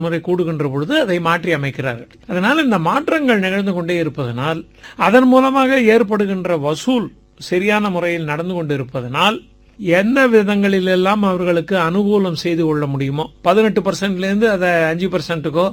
முறை கூடுகின்ற பொழுது அதை மாற்றி அமைக்கிறார்கள். அதனால் இந்த மாற்றங்கள் நிகழ்ந்து கொண்டே இருப்பதனால் அதன் மூலமாக ஏற்படுகின்ற வசூல் சரியான முறையில் நடந்து கொண்டிருப்பதனால் எந்த விதங்களிலெல்லாம் அவர்களுக்கு அனுகூலம் செய்து கொள்ள முடியுமோ 18% அதை 5%க்கோ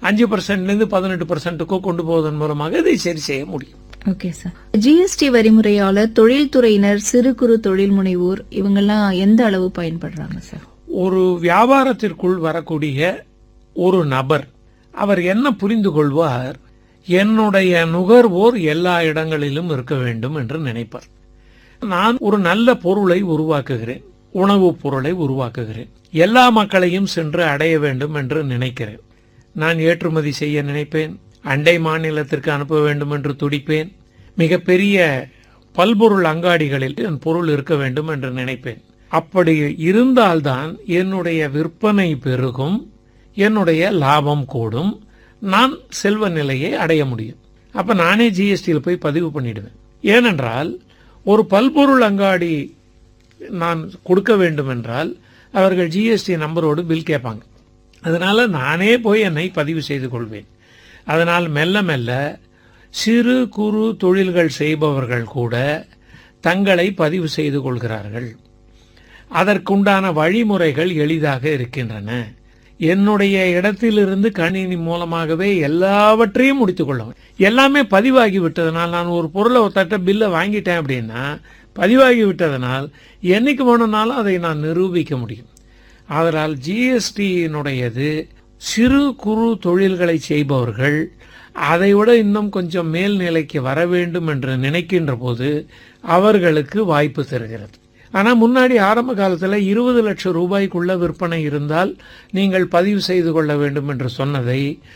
5% 18%க்கோ கொண்டு போவதன் மூலமாக இதை சரி செய்ய முடியும். Okay sir. ஜிஎஸ்டி வரிமுறையால தொழில்துறையினர், சிறு குறு தொழில் முனைவோர் இவங்கெல்லாம் எந்த அளவு பயன்படுறாங்க சார்? ஒரு வியாபாரத்திற்குள் வரக்கூடிய ஒரு நபர் அவர் என்ன புரிந்து கொள்வார், என்னுடைய நுகர்வோர் எல்லா இடங்களிலும் இருக்க வேண்டும் என்று நினைப்பார். நான் ஒரு நல்ல பொருளை உருவாக்குகிறேன், உணவுப் பொருளை உருவாக்குகிறேன், எல்லா மக்களையும் சென்று அடைய வேண்டும் என்று நினைக்கிறேன். நான் ஏற்றுமதி செய்ய நினைப்பேன், அண்டை மாநிலத்திற்கு அனுப்ப வேண்டும் என்று துடிப்பேன், மிகப்பெரிய பல்பொருள் அங்காடிகளில் என் பொருள் இருக்க வேண்டும் என்று நினைப்பேன். அப்படி இருந்தால்தான் என்னுடைய விற்பனை பெருகும், என்னுடைய லாபம் கூடும், நான் செல்வ நிலையை அடைய முடியும். அப்ப நானே ஜிஎஸ்டியில் போய் பதிவு பண்ணிடுவேன். ஏனென்றால் ஒரு பல்பொருள் அங்காடி நான் கொடுக்க வேண்டும் என்றால் அவர்கள் ஜிஎஸ்டி நம்பரோடு பில் கேட்பாங்க. அதனால நானே போய் என்னை பதிவு செய்து கொள்வேன். அதனால் மெல்ல மெல்ல சிறு குறு தொழில்கள் செய்பவர்கள் கூட தங்களை பதிவு செய்து கொள்கிறார்கள். அதற்குண்டான வழிமுறைகள் எளிதாக இருக்கின்றன. என்னுடைய இடத்திலிருந்து கணினி மூலமாகவே எல்லாவற்றையும் முடித்துக் கொள்ளும். எல்லாமே பதிவாகி விட்டதனால் நான் ஒரு பொருளை ஒரு தட்ட பில்லை வாங்கிட்டேன் அப்படின்னா பதிவாகி விட்டதனால் என்னைக்கு வேணும்னாலும் அதை நான் நிரூபிக்க முடியும். அதனால் ஜிஎஸ்டியினுடையது சிறு குறு தொழில்களை செய்பவர்கள் அதைவிட இன்னும் கொஞ்சம் மேல்நிலைக்கு வர வேண்டும் என்று நினைக்கின்ற போது அவர்களுக்கு வாய்ப்பு தருகிறது. ஆனால் முன்னாடி ஆரம்ப காலத்தில் 20 லட்சம் ரூபாய்க்குள்ள விற்பனை இருந்தால் நீங்கள் பதிவு செய்து கொள்ள வேண்டும் என்று சொன்னதை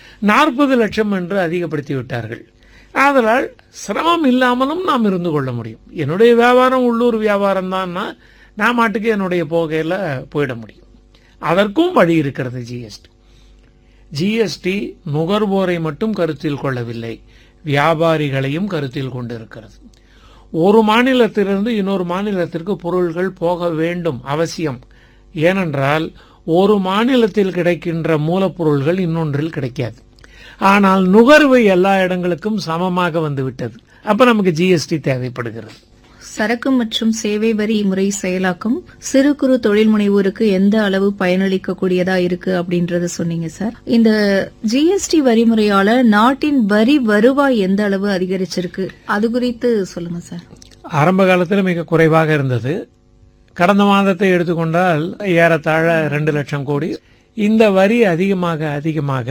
40 லட்சம் என்று அதிகப்படுத்தி விட்டார்கள். அதனால் சிரமம் இல்லாமலும் நாம் இருந்து கொள்ள முடியும். என்னுடைய வியாபாரம் உள்ளூர் வியாபாரம் தான், நான் மாட்டுக்கு என்னுடைய போகையில் போயிட முடியும். அதற்கும் வழி இருக்கிறது. ஜிஎஸ்டி நுகர்வோரை மட்டும் கருத்தில் கொள்ளவில்லை, வியாபாரிகளையும் கருத்தில் கொண்டிருக்கிறது. ஒரு மாநிலத்திலிருந்து இன்னொரு மாநிலத்திற்கு பொருள்கள் போக வேண்டும் அவசியம். ஏனென்றால் ஒரு மாநிலத்தில் கிடைக்கின்ற மூலப்பொருள்கள் இன்னொன்றில் கிடைக்காது. ஆனால் நுகர்வு எல்லா இடங்களுக்கும் சமமாக வந்துவிட்டது. அப்ப நமக்கு ஜிஎஸ்டி தேவைப்படுகிறது. சரக்கு மற்றும் சேவை வரி முறை செயலாக்கம் சிறு குறு தொழில் முனைவோருக்கு எந்த அளவு பயனளிக்கக்கூடியதா இருக்கு அப்படின்றத சொன்னீங்க சார். இந்த ஜிஎஸ்டி வரிமுறையால நாட்டின் வரி வருவாய் எந்த அளவு அதிகரிச்சிருக்கு அது குறித்து சொல்லுங்க சார். ஆரம்ப காலத்தில் மிக குறைவாக இருந்தது. கடந்த மாதத்தை எடுத்துக்கொண்டால் ஏறத்தாழ 2 லட்சம் கோடி. இந்த வரி அதிகமாக அதிகமாக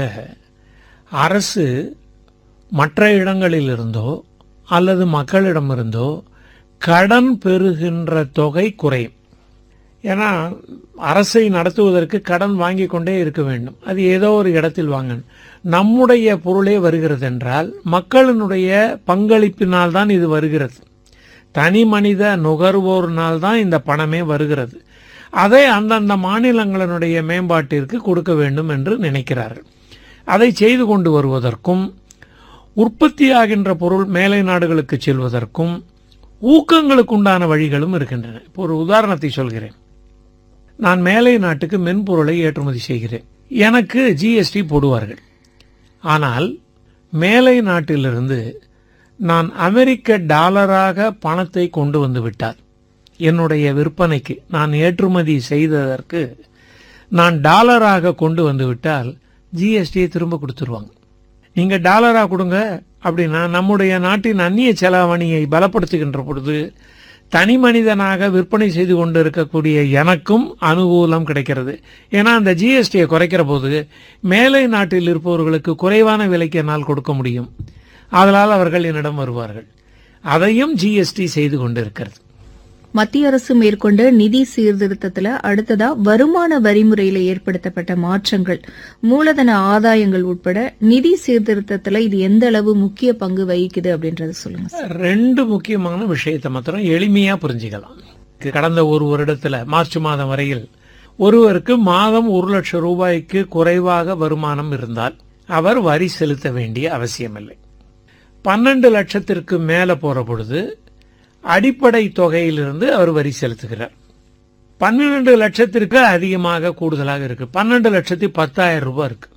அரசு மற்ற இடங்களிலிருந்தோ அல்லது மக்களிடமிருந்தோ கடன் பெறுகின்ற தொகை குறையும். ஏன்னா அரசை நடத்துவதற்கு கடன் வாங்கி கொண்டே இருக்க வேண்டும். அது ஏதோ ஒரு இடத்தில் வாங்கணும். நம்முடைய பொருளே வருகிறது என்றால் மக்களினுடைய பங்களிப்பினால் தான் இது வருகிறது. தனி மனித நுகர்வோர்னால் தான் இந்த பணமே வருகிறது. அதை அந்தந்த மாநிலங்களினுடைய மேம்பாட்டிற்கு கொடுக்க வேண்டும் என்று நினைக்கிறார்கள். அதை செய்து கொண்டு வருவதற்கும் உற்பத்தியாகின்ற பொருள் மேலை நாடுகளுக்கு செல்வதற்கும் ஊக்கங்களுக்கு உண்டான வழிகளும் இருக்கின்றன. இப்போ ஒரு உதாரணத்தை சொல்கிறேன். நான் மேலை நாட்டுக்கு மென்பொருளை ஏற்றுமதி செய்கிறேன். எனக்கு ஜிஎஸ்டி போடுவார்கள். ஆனால் மேலை நாட்டிலிருந்து நான் அமெரிக்க டாலராக பணத்தை கொண்டு வந்து விட்டால் என்னுடைய விற்பனைக்கு நான் ஏற்றுமதி செய்ததற்கு நான் டாலராக கொண்டு வந்து விட்டால் ஜிஎஸ்டியை திரும்ப கொடுத்துருவாங்க. நீங்க டாலரா கொடுங்க அப்படின்னா நம்முடைய நாட்டின் அந்நிய செலாவணியை பலப்படுத்துகின்ற பொழுது தனி மனிதனாக விற்பனை செய்து கொண்டு இருக்கக்கூடிய எனக்கும் அனுகூலம் கிடைக்கிறது. ஏன்னா அந்த ஜிஎஸ்டியை குறைக்கிற போது மேலை நாட்டில் இருப்பவர்களுக்கு குறைவான விலைக்கு என்னால் கொடுக்க முடியும். அதனால் அவர்கள் என்னிடம் வருவார்கள். அதையும் ஜிஎஸ்டி செய்து கொண்டு இருக்கிறது. மத்திய அரசு மேற்கொண்ட நிதி சீர்திருத்தத்துல அடுத்ததா வருமான வரிமுறையில ஏற்படுத்தப்பட்ட மாற்றங்கள், மூலதன ஆதாயங்கள் உட்பட நிதி சீர்திருத்தத்துல இது எந்த அளவு முக்கிய பங்கு வகிக்குது அப்படின்றத சொல்லுங்க. 2 முக்கியமான விஷயத்தை மாத்திரம் எளிமையா புரிஞ்சுக்கலாம். கடந்த ஒரு வருடத்துல மார்ச் மாதம் வரையில் ஒருவருக்கு மாதம் 1 லட்சம் ரூபாய்க்கு குறைவாக வருமானம் இருந்தால் அவர் வரி செலுத்த வேண்டிய அவசியமில்லை. 12 லட்சத்திற்கு மேல போற பொழுது அடிப்படை தொகையிலிருந்து அவர் வரி செலுத்துகிறார். 12 லட்சத்திற்கு அதிகமாக கூடுதலாக இருக்கு. 12 லட்சத்தி 10,000 ரூபாய் இருக்கு.